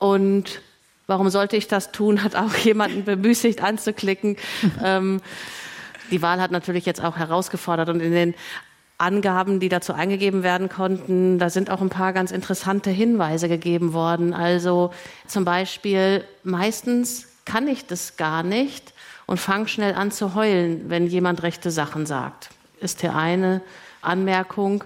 Und warum sollte ich das tun, hat auch jemanden bemüßigt anzuklicken. ähm, die Wahl hat natürlich jetzt auch herausgefordert und in den Angaben, die dazu eingegeben werden konnten, da sind auch ein paar ganz interessante Hinweise gegeben worden. Also zum Beispiel, meistens kann ich das gar nicht und fange schnell an zu heulen, wenn jemand rechte Sachen sagt. Ist hier eine Anmerkung.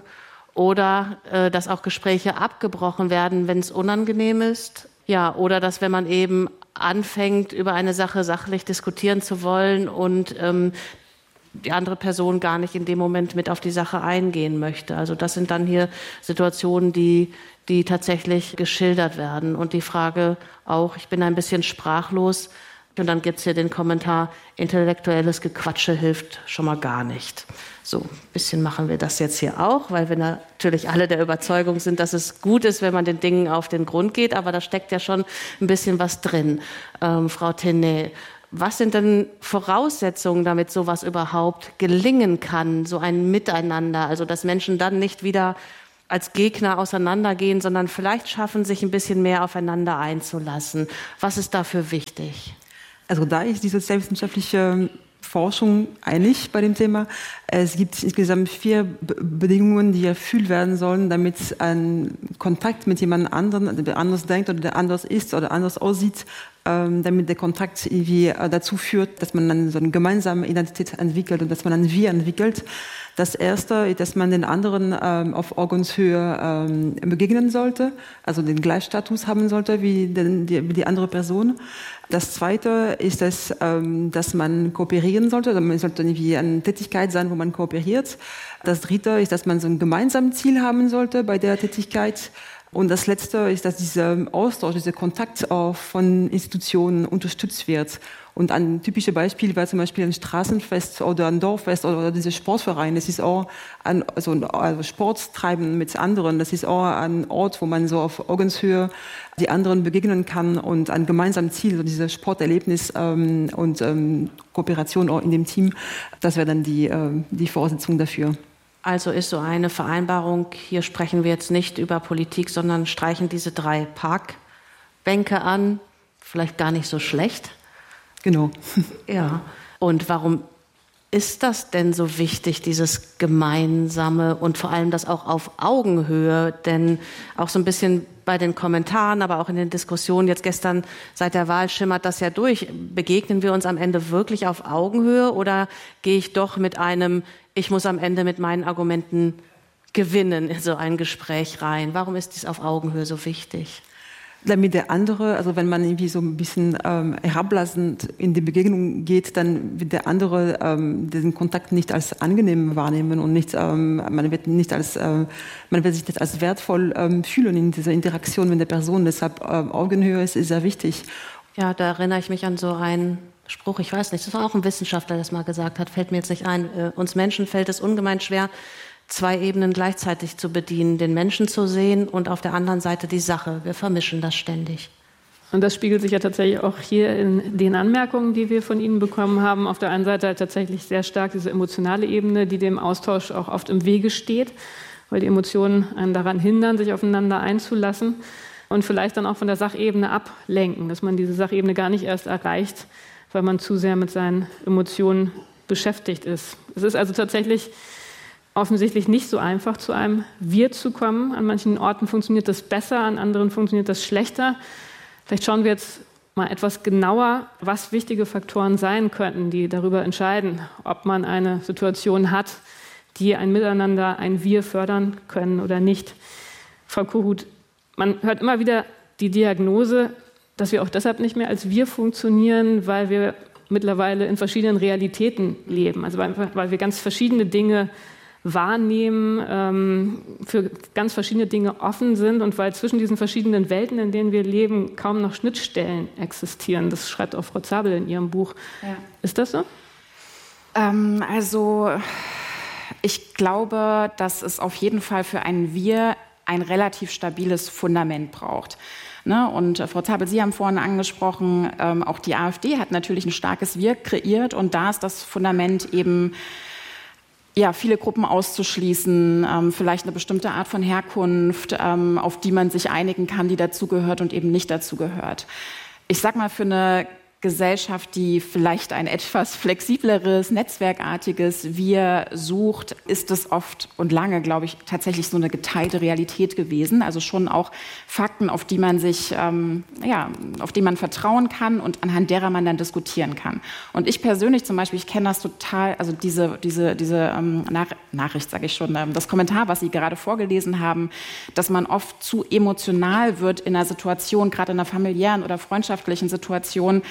Oder äh, dass auch Gespräche abgebrochen werden, wenn es unangenehm ist. Ja, oder dass, wenn man eben anfängt, über eine Sache sachlich diskutieren zu wollen und ähm, die andere Person gar nicht in dem Moment mit auf die Sache eingehen möchte. Also das sind dann hier Situationen, die, die tatsächlich geschildert werden. Und die Frage auch, ich bin ein bisschen sprachlos. Und dann gibt es hier den Kommentar, intellektuelles Gequatsche hilft schon mal gar nicht. So, ein bisschen machen wir das jetzt hier auch, weil wir natürlich alle der Überzeugung sind, dass es gut ist, wenn man den Dingen auf den Grund geht. Aber da steckt ja schon ein bisschen was drin. Ähm, Frau Tenay, was sind denn Voraussetzungen, damit sowas überhaupt gelingen kann, so ein Miteinander, also dass Menschen dann nicht wieder als Gegner auseinandergehen, sondern vielleicht schaffen, sich ein bisschen mehr aufeinander einzulassen. Was ist dafür wichtig? Also da ist die sozialwissenschaftliche Forschung einig bei dem Thema. Es gibt insgesamt vier Be- Bedingungen, die erfüllt werden sollen, damit ein Kontakt mit jemand anderem, der anders denkt oder der anders ist oder anders aussieht, ähm, damit der Kontakt irgendwie äh, dazu führt, dass man dann so eine gemeinsame Identität entwickelt und dass man ein Wir entwickelt. Das Erste ist, dass man den anderen ähm, auf Augenshöhe ähm, begegnen sollte, also den Gleichstatus haben sollte wie, den, die, wie die andere Person. Das Zweite ist, dass, ähm, dass man kooperieren sollte, also man sollte irgendwie eine Tätigkeit sein, wo man kooperiert. Das Dritte ist, dass man so ein gemeinsames Ziel haben sollte bei der Tätigkeit. Und das Letzte ist, dass dieser Austausch, dieser Kontakt auch von Institutionen unterstützt wird. Und ein typisches Beispiel war zum Beispiel ein Straßenfest oder ein Dorffest oder diese Sportverein. Das ist auch ein also, also Sport treiben mit anderen. Das ist auch ein Ort, wo man so auf Augenshöhe die anderen begegnen kann und ein gemeinsames Ziel, so dieses Sporterlebnis ähm, und ähm, Kooperation auch in dem Team. Das wäre dann die, äh, die Voraussetzung dafür. Also ist so eine Vereinbarung, hier sprechen wir jetzt nicht über Politik, sondern streichen diese drei Parkbänke an, vielleicht gar nicht so schlecht. Genau. Ja. Und warum ist das denn so wichtig, dieses Gemeinsame und vor allem das auch auf Augenhöhe? Denn auch so ein bisschen bei den Kommentaren, aber auch in den Diskussionen jetzt gestern seit der Wahl schimmert das ja durch. Begegnen wir uns am Ende wirklich auf Augenhöhe oder gehe ich doch mit einem, ich muss am Ende mit meinen Argumenten gewinnen in so ein Gespräch rein? Warum ist dies auf Augenhöhe so wichtig? Damit der andere, also wenn man irgendwie so ein bisschen ähm, herablassend in die Begegnung geht, dann wird der andere ähm, diesen Kontakt nicht als angenehm wahrnehmen und nicht, ähm, man wird nicht als, äh, man wird sich nicht als wertvoll ähm, fühlen in dieser Interaktion mit der Person. Deshalb ähm, Augenhöhe ist, ist sehr wichtig. Ja, da erinnere ich mich an so einen Spruch, ich weiß nicht, das war auch ein Wissenschaftler, der das mal gesagt hat, fällt mir jetzt nicht ein. Äh, uns Menschen fällt es ungemein schwer, zwei Ebenen gleichzeitig zu bedienen, den Menschen zu sehen und auf der anderen Seite die Sache. Wir vermischen das ständig. Und das spiegelt sich ja tatsächlich auch hier in den Anmerkungen, die wir von Ihnen bekommen haben. Auf der einen Seite halt tatsächlich sehr stark diese emotionale Ebene, die dem Austausch auch oft im Wege steht, weil die Emotionen einen daran hindern, sich aufeinander einzulassen und vielleicht dann auch von der Sachebene ablenken, dass man diese Sachebene gar nicht erst erreicht, weil man zu sehr mit seinen Emotionen beschäftigt ist. Es ist also tatsächlich offensichtlich nicht so einfach, zu einem Wir zu kommen. An manchen Orten funktioniert das besser, an anderen funktioniert das schlechter. Vielleicht schauen wir jetzt mal etwas genauer, was wichtige Faktoren sein könnten, die darüber entscheiden, ob man eine Situation hat, die ein Miteinander, ein Wir fördern können oder nicht. Frau Kohut, man hört immer wieder die Diagnose, dass wir auch deshalb nicht mehr als Wir funktionieren, weil wir mittlerweile in verschiedenen Realitäten leben. Also weil, weil wir ganz verschiedene Dinge wahrnehmen, ähm, für ganz verschiedene Dinge offen sind und weil zwischen diesen verschiedenen Welten, in denen wir leben, kaum noch Schnittstellen existieren. Das schreibt auch Frau Zabel in ihrem Buch. Ja. Ist das so? Ähm, also ich glaube, dass es auf jeden Fall für ein Wir ein relativ stabiles Fundament braucht. Ne? Und äh, Frau Zabel, Sie haben vorhin angesprochen, ähm, auch die AfD hat natürlich ein starkes Wir kreiert und da ist das Fundament eben ja, viele Gruppen auszuschließen, ähm, vielleicht eine bestimmte Art von Herkunft, ähm, auf die man sich einigen kann, die dazugehört und eben nicht dazugehört. Ich sag mal, für eine Gesellschaft, die vielleicht ein etwas flexibleres, netzwerkartiges Wir sucht, ist es oft und lange, glaube ich, tatsächlich so eine geteilte Realität gewesen. Also schon auch Fakten, auf die man sich, ähm, ja, auf die man vertrauen kann und anhand derer man dann diskutieren kann. Und ich persönlich zum Beispiel, ich kenne das total, also diese, diese, diese ähm, Nach- Nachricht, sage ich schon, ähm, das Kommentar, was Sie gerade vorgelesen haben, dass man oft zu emotional wird in einer Situation, gerade in einer familiären oder freundschaftlichen Situation,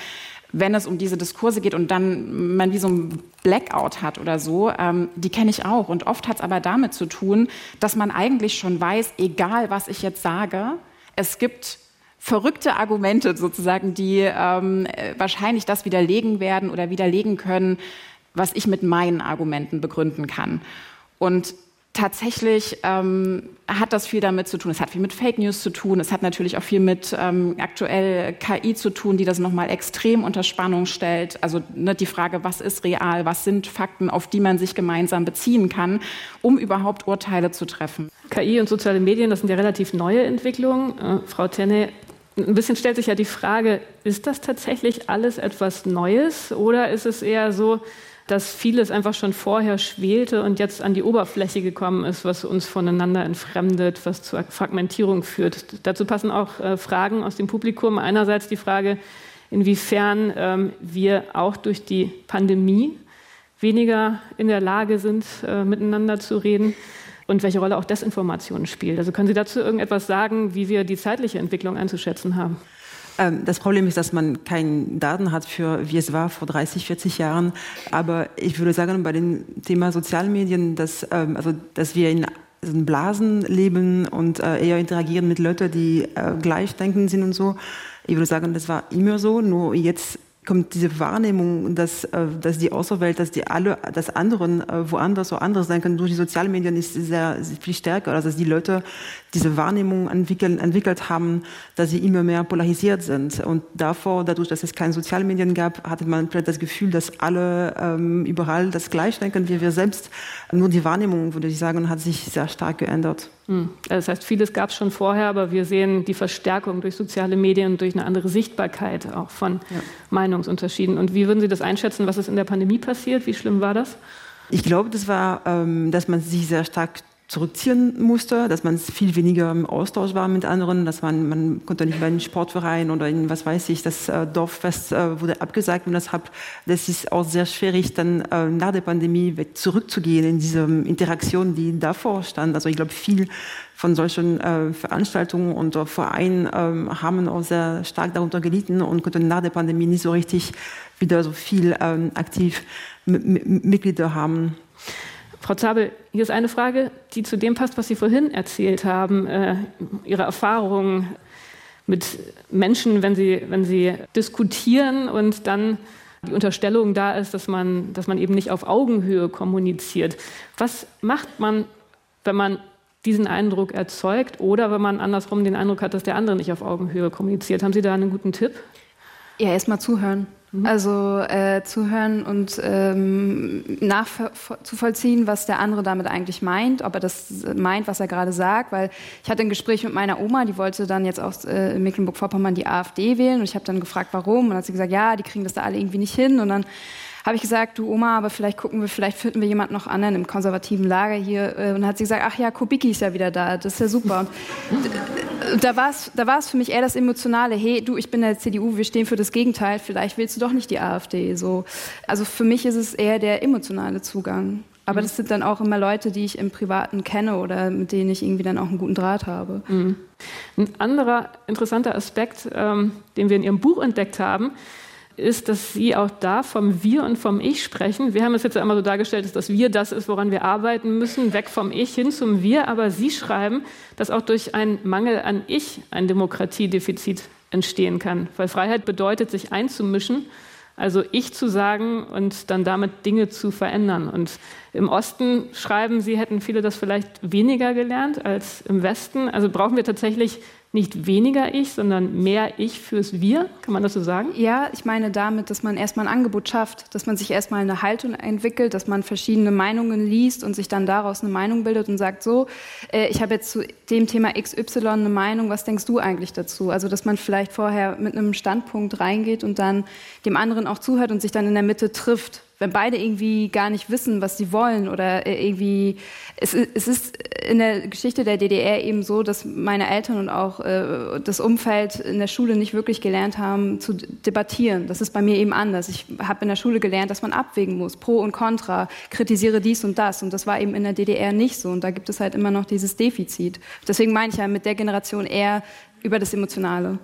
wenn es um diese Diskurse geht und dann man wie so ein Blackout hat oder so, ähm, die kenne ich auch. Und oft hat es aber damit zu tun, dass man eigentlich schon weiß, egal was ich jetzt sage, es gibt verrückte Argumente sozusagen, die ähm, wahrscheinlich das widerlegen werden oder widerlegen können, was ich mit meinen Argumenten begründen kann. Und tatsächlich ähm, hat das viel damit zu tun. Es hat viel mit Fake News zu tun. Es hat natürlich auch viel mit ähm, aktuell K I zu tun, die das nochmal extrem unter Spannung stellt. Also ne, die Frage, was ist real, was sind Fakten, auf die man sich gemeinsam beziehen kann, um überhaupt Urteile zu treffen. K I und soziale Medien, das sind ja relativ neue Entwicklungen. Äh, Frau Tenne, ein bisschen stellt sich ja die Frage, ist das tatsächlich alles etwas Neues oder ist es eher so, dass vieles einfach schon vorher schwelte und jetzt an die Oberfläche gekommen ist, was uns voneinander entfremdet, was zur Fragmentierung führt. Dazu passen auch äh, Fragen aus dem Publikum. Einerseits die Frage, inwiefern ähm, wir auch durch die Pandemie weniger in der Lage sind, äh, miteinander zu reden und welche Rolle auch Desinformation spielt. Also können Sie dazu irgendetwas sagen, wie wir die zeitliche Entwicklung einzuschätzen haben? Das Problem ist, dass man keine Daten hat für, wie es war vor dreißig, vierzig Jahren. Aber ich würde sagen, bei dem Thema Sozialmedien, dass, also, dass wir in Blasen leben und eher interagieren mit Leuten, die gleichdenkend sind und so. Ich würde sagen, das war immer so, nur jetzt kommt diese Wahrnehmung, dass, dass die Außenwelt, dass die alle, dass anderen woanders so anders sein können durch die Sozialmedien ist sehr, viel stärker, also dass die Leute diese Wahrnehmung entwickeln, entwickelt haben, dass sie immer mehr polarisiert sind. Und davor, dadurch, dass es keine Sozialmedien gab, hatte man vielleicht das Gefühl, dass alle ähm, überall das gleich denken wie wir selbst. Nur die Wahrnehmung, würde ich sagen, hat sich sehr stark geändert. Das heißt, vieles gab es schon vorher, aber wir sehen die Verstärkung durch soziale Medien und durch eine andere Sichtbarkeit auch von ja. Meinungsunterschieden. Und wie würden Sie das einschätzen, was ist in der Pandemie passiert? Wie schlimm war das? Ich glaube, das war, ähm, dass man sich sehr stark zurückziehen musste, dass man viel weniger im Austausch war mit anderen, dass man, man konnte nicht bei einem Sportverein oder in, was weiß ich, das äh, Dorffest äh, wurde abgesagt und deshalb, das ist auch sehr schwierig, dann äh, nach der Pandemie zurückzugehen in diese Interaktion, die davor stand. Also ich glaube, viel von solchen äh, Veranstaltungen und äh, Vereinen äh, haben auch sehr stark darunter gelitten und konnten nach der Pandemie nicht so richtig wieder so viel äh, aktiv m- m- Mitglieder haben. Frau Zabel, hier ist eine Frage, die zu dem passt, was Sie vorhin erzählt haben. Äh, Ihre Erfahrungen mit Menschen, wenn sie, wenn sie diskutieren und dann die Unterstellung da ist, dass man, dass man eben nicht auf Augenhöhe kommuniziert. Was macht man, wenn man diesen Eindruck erzeugt oder wenn man andersrum den Eindruck hat, dass der andere nicht auf Augenhöhe kommuniziert? Haben Sie da einen guten Tipp? Ja, erstmal zuhören. Also äh, zuhören und ähm, nachzuvollziehen, was der andere damit eigentlich meint, ob er das meint, was er gerade sagt, weil ich hatte ein Gespräch mit meiner Oma, die wollte dann jetzt aus äh, Mecklenburg-Vorpommern die AfD wählen und ich habe dann gefragt, warum, und dann hat sie gesagt, ja, die kriegen das da alle irgendwie nicht hin und dann habe ich gesagt, du Oma, aber vielleicht gucken wir, vielleicht finden wir jemanden noch anderen im konservativen Lager hier. Und dann hat sie gesagt, ach ja, Kubicki ist ja wieder da, das ist ja super. Und da war es da war's für mich eher das Emotionale, hey, du, ich bin der C D U, wir stehen für das Gegenteil, vielleicht willst du doch nicht die AfD. So. Also für mich ist es eher der emotionale Zugang. Aber das sind dann auch immer Leute, die ich im Privaten kenne oder mit denen ich irgendwie dann auch einen guten Draht habe. Mhm. Ein anderer interessanter Aspekt, ähm, den wir in Ihrem Buch entdeckt haben, ist, dass Sie auch da vom Wir und vom Ich sprechen. Wir haben es jetzt einmal so dargestellt, dass das Wir das ist, woran wir arbeiten müssen, weg vom Ich hin zum Wir. Aber Sie schreiben, dass auch durch einen Mangel an Ich ein Demokratiedefizit entstehen kann. Weil Freiheit bedeutet, sich einzumischen, also Ich zu sagen und dann damit Dinge zu verändern. Und im Osten schreiben Sie, hätten viele das vielleicht weniger gelernt als im Westen. Also brauchen wir tatsächlich nicht weniger Ich, sondern mehr Ich fürs Wir? Kann man das so sagen? Ja, ich meine damit, dass man erstmal ein Angebot schafft, dass man sich erstmal eine Haltung entwickelt, dass man verschiedene Meinungen liest und sich dann daraus eine Meinung bildet und sagt, so, äh, ich habe jetzt zu dem Thema X Y eine Meinung, was denkst du eigentlich dazu? Also, dass man vielleicht vorher mit einem Standpunkt reingeht und dann dem anderen auch zuhört und sich dann in der Mitte trifft. Wenn beide irgendwie gar nicht wissen, was sie wollen oder irgendwie, es, es ist in der Geschichte der D D R eben so, dass meine Eltern und auch äh, das Umfeld in der Schule nicht wirklich gelernt haben zu debattieren. Das ist bei mir eben anders. Ich habe in der Schule gelernt, dass man abwägen muss, Pro und Contra, kritisiere dies und das, und das war eben in der D D R nicht so, und da gibt es halt immer noch dieses Defizit. Deswegen meine ich ja mit der Generation eher über das Emotionale.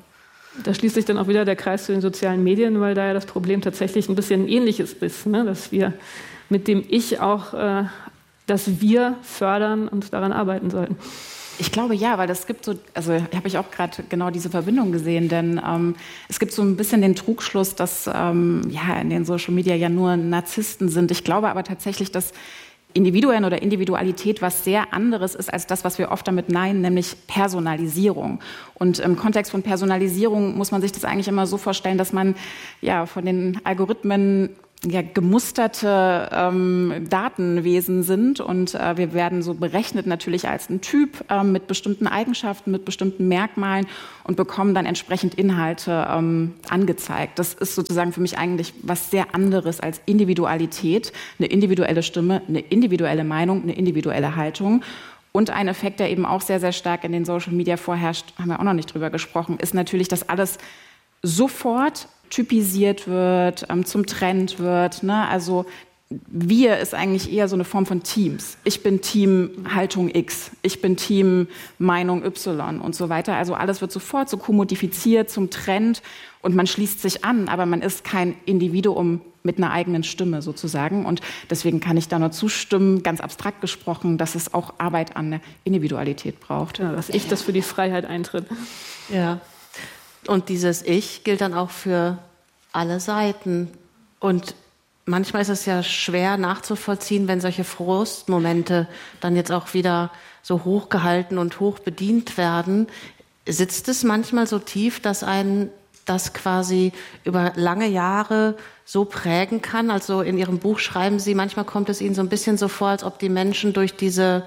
Da schließt sich dann auch wieder der Kreis zu den sozialen Medien, weil da ja das Problem tatsächlich ein bisschen ähnliches ist, ne? Dass wir mit dem Ich auch äh, das Wir fördern und daran arbeiten sollten. Ich glaube ja, weil das gibt so, also habe ich auch gerade genau diese Verbindung gesehen, denn ähm, es gibt so ein bisschen den Trugschluss, dass ähm, ja in den Social Media ja nur Narzissten sind. Ich glaube aber tatsächlich, dass Individuen oder Individualität was sehr anderes ist als das, was wir oft damit meinen, nämlich Personalisierung. Und im Kontext von Personalisierung muss man sich das eigentlich immer so vorstellen, dass man ja von den Algorithmen ja gemusterte ähm, Datenwesen sind und äh, wir werden so berechnet natürlich als ein Typ äh, mit bestimmten Eigenschaften, mit bestimmten Merkmalen und bekommen dann entsprechend Inhalte ähm, angezeigt. Das ist sozusagen für mich eigentlich was sehr anderes als Individualität, eine individuelle Stimme, eine individuelle Meinung, eine individuelle Haltung. Und ein Effekt, der eben auch sehr, sehr stark in den Social Media vorherrscht, haben wir auch noch nicht drüber gesprochen, ist natürlich, dass alles sofort typisiert wird, ähm, zum Trend wird. Ne? Also wir ist eigentlich eher so eine Form von Teams. Ich bin Team Haltung X, ich bin Team Meinung Y und so weiter. Also alles wird sofort so kommodifiziert zum Trend und man schließt sich an, aber man ist kein Individuum mit einer eigenen Stimme sozusagen. Und deswegen kann ich da nur zustimmen, ganz abstrakt gesprochen, dass es auch Arbeit an der Individualität braucht. Ja, dass ich das für die Freiheit eintritt. Ja. Und dieses Ich gilt dann auch für alle Seiten. Und manchmal ist es ja schwer nachzuvollziehen, wenn solche Frustmomente dann jetzt auch wieder so hochgehalten und hoch bedient werden. Sitzt es manchmal so tief, dass einen das quasi über lange Jahre so prägen kann? Also in Ihrem Buch schreiben Sie, manchmal kommt es Ihnen so ein bisschen so vor, als ob die Menschen durch diese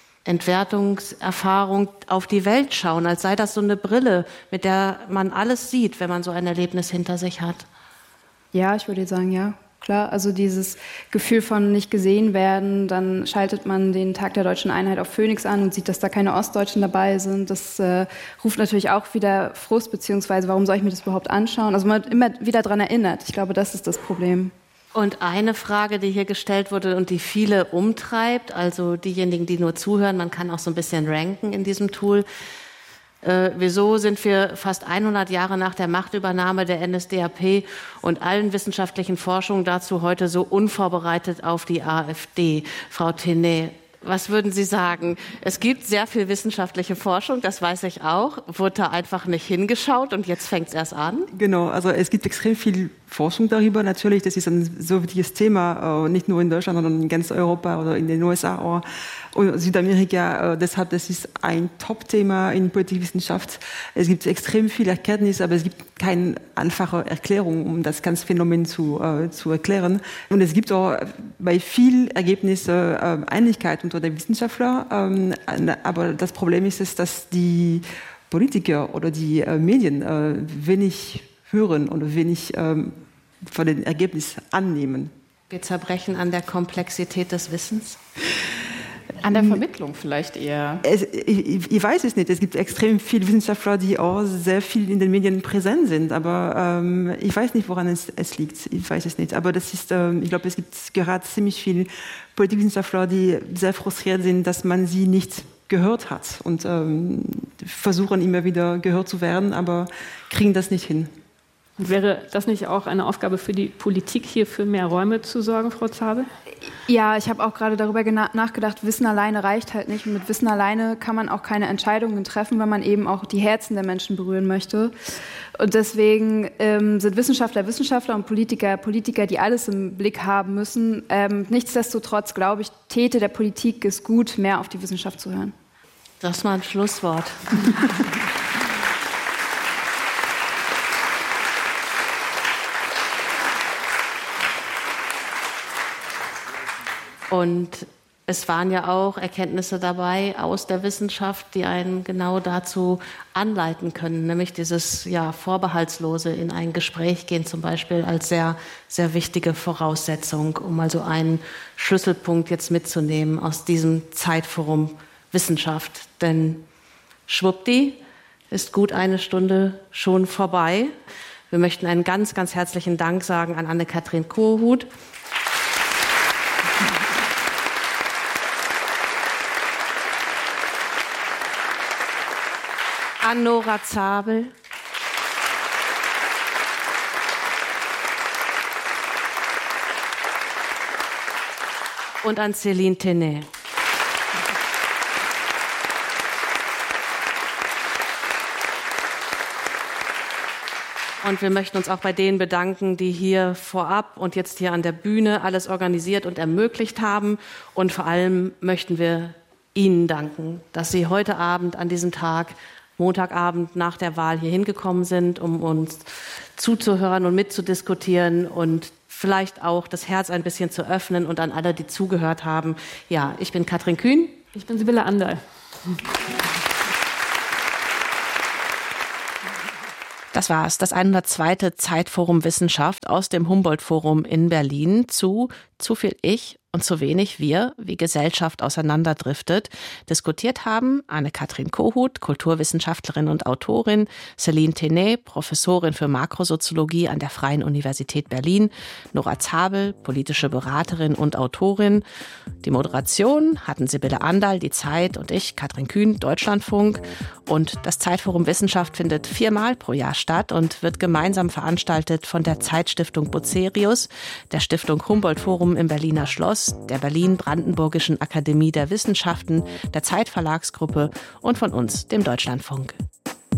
Entwertungserfahrung auf die Welt schauen, als sei das so eine Brille, mit der man alles sieht, wenn man so ein Erlebnis hinter sich hat. Ja, ich würde sagen, ja, klar. Also dieses Gefühl von nicht gesehen werden, dann schaltet man den Tag der Deutschen Einheit auf Phoenix an und sieht, dass da keine Ostdeutschen dabei sind. Das äh, ruft natürlich auch wieder Frust, beziehungsweise warum soll ich mir das überhaupt anschauen? Also man wird immer wieder daran erinnert. Ich glaube, das ist das Problem. Und eine Frage, die hier gestellt wurde und die viele umtreibt, also diejenigen, die nur zuhören, man kann auch so ein bisschen ranken in diesem Tool. Äh, wieso sind wir fast hundert Jahre nach der Machtübernahme der N S D A P und allen wissenschaftlichen Forschungen dazu heute so unvorbereitet auf die AfD? Frau Tenay, was würden Sie sagen? Es gibt sehr viel wissenschaftliche Forschung, das weiß ich auch. Wurde da einfach nicht hingeschaut und jetzt fängt es erst an? Genau, also es gibt extrem viel Forschung darüber. Natürlich, das ist ein so wichtiges Thema, nicht nur in Deutschland, sondern in ganz Europa oder in den U S A oder Südamerika. Deshalb, das ist ein Top-Thema in Politikwissenschaft. Es gibt extrem viel Erkenntnis, aber es gibt keine einfache Erklärung, um das ganze Phänomen zu, äh, zu erklären. Und es gibt auch bei vielen Ergebnissen äh, Einigkeit unter den Wissenschaftlern. Ähm, aber das Problem ist es, dass die Politiker oder die äh, Medien äh, wenig hören oder wenig ähm, von den Ergebnissen annehmen. Wir zerbrechen an der Komplexität des Wissens? An der Vermittlung vielleicht eher. Es, ich, ich weiß es nicht. Es gibt extrem viele Wissenschaftler, die auch sehr viel in den Medien präsent sind. Aber ähm, ich weiß nicht, woran es, es liegt. Ich weiß es nicht. Aber das ist, ähm, ich glaube, es gibt gerade ziemlich viele Politikwissenschaftler, die sehr frustriert sind, dass man sie nicht gehört hat und ähm, versuchen immer wieder gehört zu werden, aber kriegen das nicht hin. Wäre das nicht auch eine Aufgabe für die Politik, hier für mehr Räume zu sorgen, Frau Zabel? Ja, ich habe auch gerade darüber nachgedacht, Wissen alleine reicht halt nicht. Und mit Wissen alleine kann man auch keine Entscheidungen treffen, wenn man eben auch die Herzen der Menschen berühren möchte. Und deswegen ähm, sind Wissenschaftler Wissenschaftler und Politiker Politiker, die alles im Blick haben müssen. Ähm, nichtsdestotrotz, glaube ich, täte der Politik es gut, mehr auf die Wissenschaft zu hören. Das war ein Schlusswort. Und es waren ja auch Erkenntnisse dabei aus der Wissenschaft, die einen genau dazu anleiten können, nämlich dieses ja, Vorbehaltslose in ein Gespräch gehen zum Beispiel als sehr, sehr wichtige Voraussetzung, um also einen Schlüsselpunkt jetzt mitzunehmen aus diesem Zeitforum Wissenschaft. Denn schwuppdi ist gut eine Stunde schon vorbei. Wir möchten einen ganz, ganz herzlichen Dank sagen an Anne-Kathrin Korhut. An Nora Zabel und an Céline Tenay. Und wir möchten uns auch bei denen bedanken, die hier vorab und jetzt hier an der Bühne alles organisiert und ermöglicht haben. Und vor allem möchten wir Ihnen danken, dass Sie heute Abend an diesem Tag, Montagabend nach der Wahl hier hingekommen sind, um uns zuzuhören und mitzudiskutieren und vielleicht auch das Herz ein bisschen zu öffnen und an alle, die zugehört haben. Ja, ich bin Katrin Kühn. Ich bin Sibylle Anderl. Das war's, das hundertzweite Zeitforum Wissenschaft aus dem Humboldt-Forum in Berlin zu Zu viel Ich und zu wenig wir, wie Gesellschaft auseinanderdriftet. Diskutiert haben Anne-Kathrin Kohut, Kulturwissenschaftlerin und Autorin, Céline Tenay, Professorin für Makrosoziologie an der Freien Universität Berlin, Nora Zabel, politische Beraterin und Autorin. Die Moderation hatten Sibylle Anderl, die Zeit und ich, Katrin Kühn, Deutschlandfunk. Und das Zeitforum Wissenschaft findet viermal pro Jahr statt und wird gemeinsam veranstaltet von der Zeitstiftung Bucerius, der Stiftung Humboldt-Forum im Berliner Schloss, der Berlin-Brandenburgischen Akademie der Wissenschaften, der Zeitverlagsgruppe und von uns, dem Deutschlandfunk.